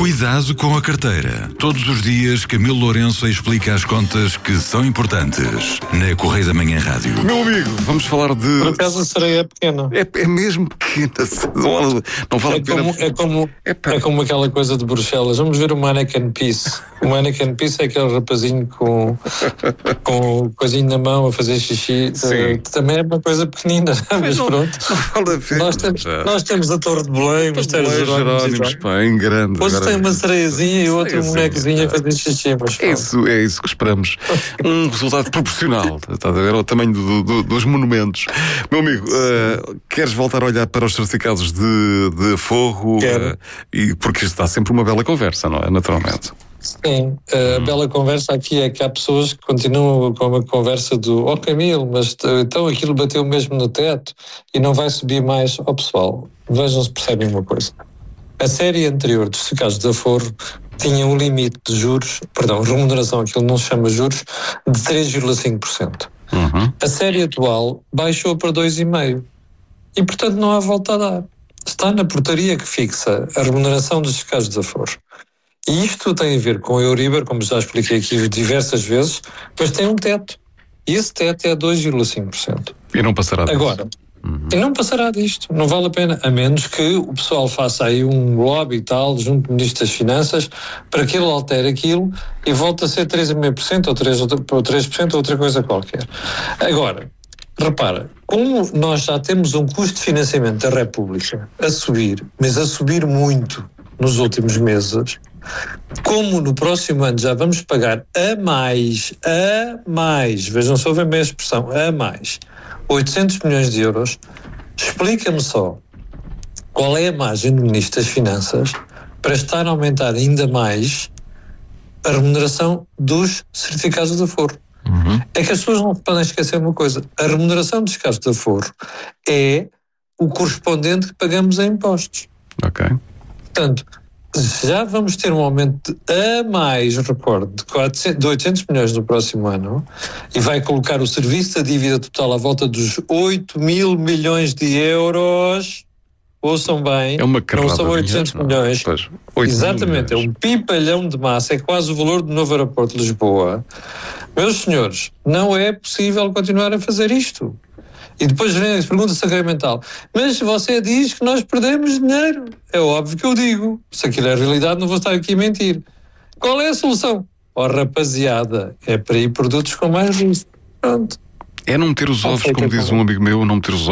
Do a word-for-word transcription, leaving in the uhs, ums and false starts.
Cuidado com a carteira. Todos os dias, Camilo Lourenço explica as contas que são importantes na Correio da Manhã Rádio. Meu amigo, vamos falar de... Por acaso a sereia é pequena. É, é mesmo pequena. Não, não vale é, a pena. como, é, como, é como aquela coisa de Bruxelas. Vamos ver o Mannequin Peace. O Mannequin Peace é aquele rapazinho com, com coisinho na mão a fazer xixi. Uh, também é uma coisa pequenina. Mas, mas não, pronto. Não vale a pena. Nós temos, nós temos a Torre de Belém, o Mistério dos Jerónimos. Pá, em grande. Hoje tem uma sereiazinha e outro bonecozinho a fazer xixi. Mas é, isso, é isso que esperamos. Um resultado proporcional. Está a ver ao tamanho do, do, dos monumentos. Meu amigo, uh, queres voltar a olhar para os certificados de, de aforro? Uh, e, porque está sempre uma bela conversa, não é? Naturalmente. Sim, a hum. bela conversa aqui é que há pessoas que continuam com a conversa do ó Camilo, mas então aquilo bateu mesmo no teto e não vai subir mais. Ó pessoal, vejam se percebem uma coisa. A série anterior dos certificados de aforro tinha um limite de juros, perdão, remuneração, aquilo não se chama juros, de três vírgula cinco por cento. Uhum. A série atual baixou para dois vírgula cinco por cento e, portanto, não há volta a dar. Está na portaria que fixa a remuneração dos certificados de aforro. E isto tem a ver com a Euribor, como já expliquei aqui diversas vezes, mas tem um teto. E esse teto é dois vírgula cinco por cento. E não passará disso. Agora, uhum. e não passará disto. Não vale a pena, a menos que o pessoal faça aí um lobby e tal, junto do Ministro das Finanças, para que ele altere aquilo e volte a ser três vírgula cinco por cento ou três por cento ou outra coisa qualquer. Agora, repara, como nós já temos um custo de financiamento da República a subir, mas a subir muito nos últimos meses, como no próximo ano já vamos pagar a mais, a mais, vejam só bem a expressão, a mais, oitocentos milhões de euros, explica-me só qual é a margem do Ministro das Finanças para estar a aumentar ainda mais a remuneração dos certificados de aforro. Uhum. É que as pessoas não podem esquecer uma coisa, a remuneração dos certificados de aforro é o correspondente que pagamos em impostos. Ok. Portanto, já vamos ter um aumento de, a mais, recordo, de, quatrocentos, de oitocentos milhões no próximo ano e vai colocar o serviço da dívida total à volta dos oito mil milhões de euros. Ouçam bem, é uma não são oitocentos milhões. Pois, exatamente, é um pipalhão de massa, é quase o valor do novo aeroporto de Lisboa. Meus senhores, não é possível continuar a fazer isto. E depois vem a pergunta sacramental. Mas você diz que nós perdemos dinheiro. É óbvio que eu digo. Se aquilo é realidade, não vou estar aqui a mentir. Qual é a solução? Oh, rapaziada, é para ir produtos com mais risco. Pronto. É não meter os ovos, como diz um amigo meu, não meter os ovos.